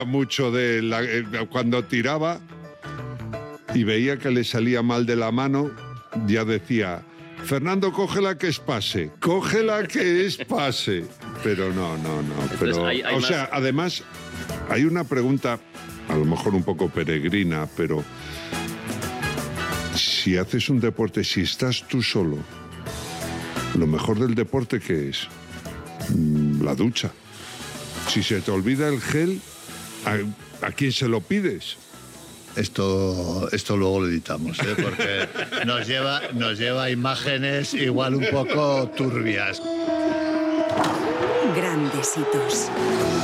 mucho de cuando tiraba y veía que le salía mal de la mano, ya decía: Fernando, cógela que es pase, cógela que es pase. Pero no. Entonces, Pero, hay o sea, además, hay una pregunta, a lo mejor un poco peregrina, pero si haces un deporte, si estás tú solo, lo mejor del deporte, ¿qué es? La ducha. Si se te olvida el gel, ¿a quién se lo pides? Esto luego lo editamos, ¿eh? Porque nos lleva a imágenes igual un poco turbias. Grandes hitos.